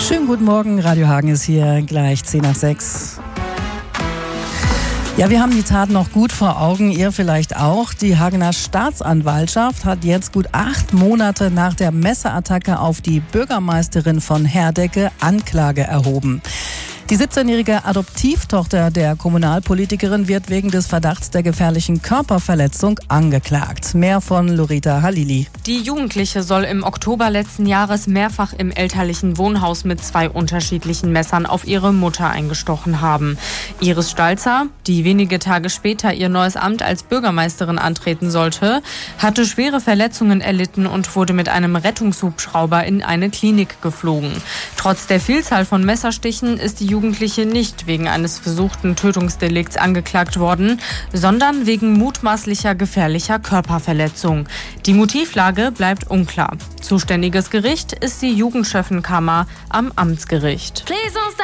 Schönen guten Morgen, Radio Hagen ist hier, gleich 10:06. Ja, wir haben die Tat noch gut vor Augen, ihr vielleicht auch. Die Hagener Staatsanwaltschaft hat jetzt gut 8 Monate nach der Messerattacke auf die Bürgermeisterin von Herdecke Anklage erhoben. Die 17-jährige Adoptivtochter der Kommunalpolitikerin wird wegen des Verdachts der gefährlichen Körperverletzung angeklagt. Mehr von Lorita Halili. Die Jugendliche soll im Oktober letzten Jahres mehrfach im elterlichen Wohnhaus mit 2 unterschiedlichen Messern auf ihre Mutter eingestochen haben. Iris Stalzer, die wenige Tage später ihr neues Amt als Bürgermeisterin antreten sollte, hatte schwere Verletzungen erlitten und wurde mit einem Rettungshubschrauber in eine Klinik geflogen. Trotz der Vielzahl von Messerstichen ist die Jugendliche nicht wegen eines versuchten Tötungsdelikts angeklagt worden, sondern wegen mutmaßlicher gefährlicher Körperverletzung. Die Motivlage bleibt unklar. Zuständiges Gericht ist die Jugendschöffenkammer am Amtsgericht.